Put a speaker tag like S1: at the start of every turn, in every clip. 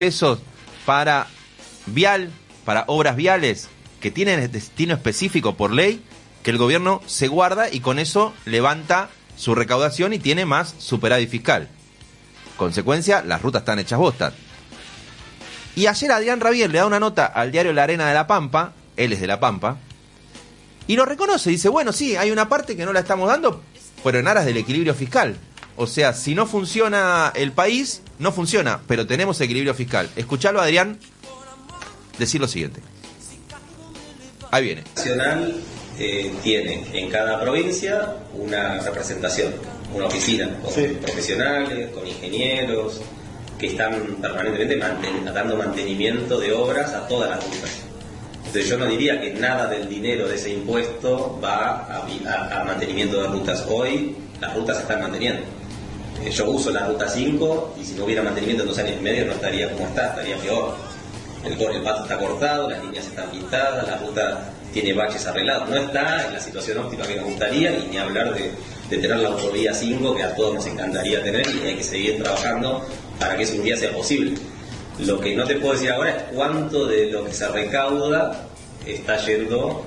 S1: pesos para para obras viales que tienen destino específico por ley, que el gobierno se guarda y con eso levanta su recaudación y tiene más superávit fiscal. Consecuencia, las rutas están hechas bostas. Y ayer Adrián Rabier le da una nota al diario La Arena de La Pampa, él es de La Pampa, y lo reconoce, dice, bueno, sí, hay una parte que no la estamos dando, pero en aras del equilibrio fiscal. O sea, si no funciona el país, no funciona, pero tenemos equilibrio fiscal. Escuchalo, Adrián, decir lo siguiente. Ahí viene.
S2: Nacional tiene en cada provincia una representación, una oficina, con profesionales, con ingenieros, que están permanentemente dando mantenimiento de obras a todas las rutas. Entonces yo no diría que nada del dinero de ese impuesto va a mantenimiento de rutas. Hoy las rutas se están manteniendo. Yo uso la ruta 5 y si no hubiera mantenimiento en 2 años y medio no estaría como está, estaría peor. El pasto está cortado, las líneas están pintadas, la ruta tiene baches arreglados. No está en la situación óptima que nos gustaría, ni hablar de tener la autovía 5, que a todos nos encantaría tener, y hay que seguir trabajando para que eso un día sea posible. Lo que no te puedo decir ahora es cuánto de lo que se recauda está yendo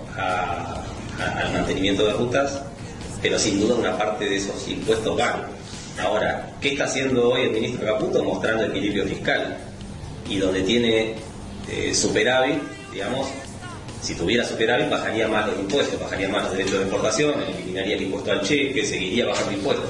S2: al mantenimiento de rutas, pero sin duda una parte de esos impuestos van. Ahora, ¿qué está haciendo hoy el ministro Caputo? Mostrando equilibrio fiscal. Y donde tiene superávit, digamos, si tuviera superávit bajaría más los impuestos, bajaría más los derechos de exportación, eliminaría el impuesto al cheque, seguiría bajando impuestos.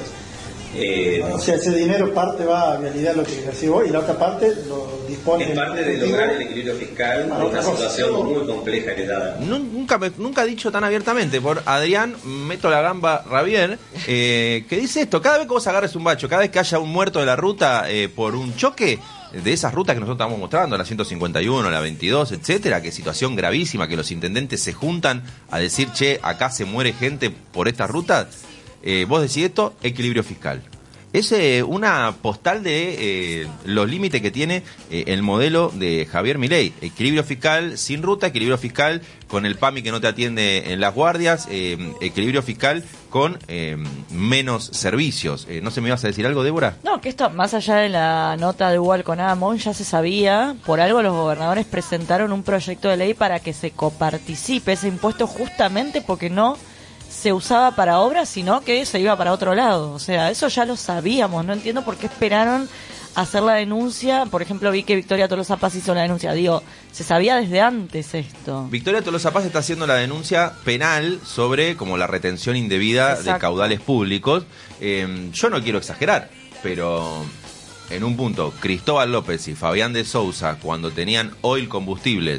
S3: O sea, ese dinero parte va a realidad lo que recibe hoy y la otra parte lo dispone.
S2: Es parte de lograr el equilibrio fiscal en una situación muy compleja heredada.
S1: Nunca he dicho tan abiertamente por Adrián, meto la gamba Rabier, que dice esto: cada vez que vos agarres un bacho, cada vez que haya un muerto de la ruta por un choque, de esas rutas que nosotros estamos mostrando, la 151, la 22, etcétera, que situación gravísima, que los intendentes se juntan a decir, che, acá se muere gente por estas rutas, vos decís esto, equilibrio fiscal. Es una postal de los límites que tiene el modelo de Javier Milei. Equilibrio fiscal sin ruta, equilibrio fiscal con el PAMI que no te atiende en las guardias, equilibrio fiscal con menos servicios. ¿No se me ibas a decir algo, Débora?
S4: No, que esto, más allá de la nota de Hugo con Amon, ya se sabía. Por algo los gobernadores presentaron un proyecto de ley para que se coparticipe ese impuesto, justamente porque no se usaba para obras, sino que se iba para otro lado. O sea, eso ya lo sabíamos. No entiendo por qué esperaron hacer la denuncia. Por ejemplo, vi que Victoria Tolosa Paz hizo la denuncia. Digo, se sabía desde antes esto.
S1: Victoria Tolosa Paz está haciendo la denuncia penal sobre como la retención indebida de caudales públicos. Yo no quiero exagerar, pero en un punto, Cristóbal López y Fabián de Sousa, cuando tenían Oil Combustibles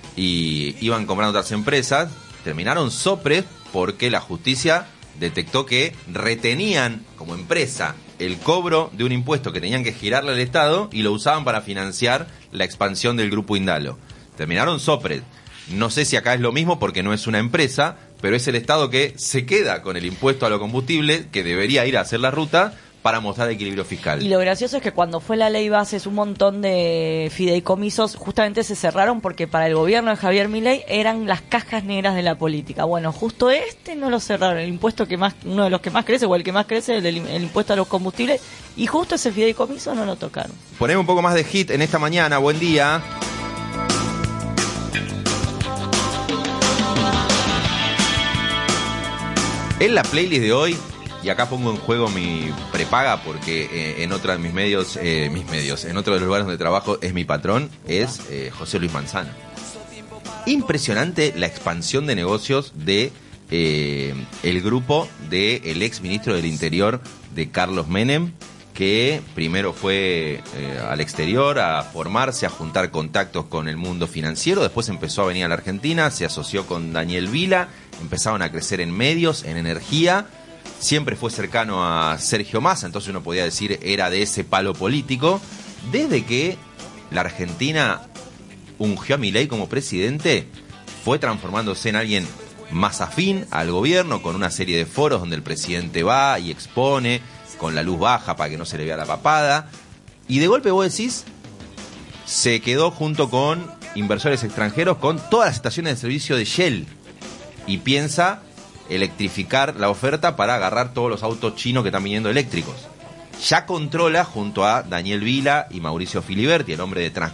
S1: y iban comprando otras empresas, terminaron sopres porque la justicia detectó que retenían como empresa el cobro de un impuesto que tenían que girarle al Estado y lo usaban para financiar la expansión del Grupo Indalo. Terminaron sopres. No sé si acá es lo mismo porque no es una empresa, pero es el Estado que se queda con el impuesto a los combustibles que debería ir a hacer la ruta para mostrar equilibrio fiscal.
S4: Y lo gracioso es que cuando fue la ley bases, un montón de fideicomisos justamente se cerraron porque para el gobierno de Javier Milei eran las cajas negras de la política. Bueno, justo no lo cerraron, el impuesto que más, uno de los que más crece, o el que más crece, el impuesto a los combustibles, y justo ese fideicomiso no lo tocaron.
S1: Ponemos un poco más de hit en esta mañana. Buen día. En la playlist de hoy, y acá pongo en juego mi prepaga porque en otro de en otro de los lugares donde trabajo es mi patrón, es José Luis Manzano. Impresionante la expansión de negocios de el grupo del ex ministro del Interior de Carlos Menem, que primero fue al exterior a formarse, a juntar contactos con el mundo financiero, después empezó a venir a la Argentina, se asoció con Daniel Vila, empezaron a crecer en medios, en energía. Siempre fue cercano a Sergio Massa, entonces uno podía decir era de ese palo político. Desde que la Argentina ungió a Milei como presidente, fue transformándose en alguien más afín al gobierno, con una serie de foros donde el presidente va y expone, con la luz baja para que no se le vea la papada. Y de golpe vos decís, se quedó junto con inversores extranjeros con todas las estaciones de servicio de Shell y piensa electrificar la oferta para agarrar todos los autos chinos que están viniendo eléctricos. Ya controla junto a Daniel Vila y Mauricio Filiberti, el hombre de